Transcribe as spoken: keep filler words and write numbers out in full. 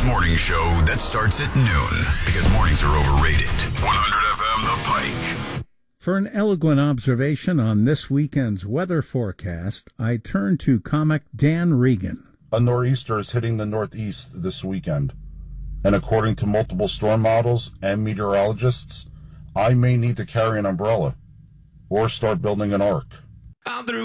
morning show that starts at noon because mornings are overrated. one hundred F M The Pike. For an eloquent observation on this weekend's weather forecast, I turn to comic Dan Regan. A nor'easter is hitting the northeast this weekend, and according to multiple storm models and meteorologists, I may need to carry an umbrella or start building an ark. I'm through